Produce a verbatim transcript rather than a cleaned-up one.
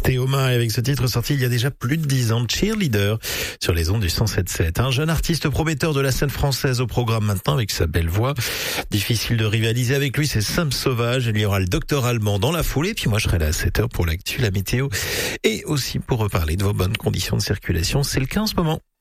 Théoma, et avec ce titre sorti il y a déjà plus de dix ans, Cheerleader, sur les ondes du cent sept sept. Un jeune artiste prometteur de la scène française au programme maintenant avec sa belle voix. Difficile de rivaliser avec lui, c'est Sam Sauvage. Il y aura le Docteur Allemand dans la foulée. Puis moi, je serai là à sept heures pour l'actu, la météo et aussi pour reparler de vos bonnes conditions de circulation. C'est le cas en ce moment.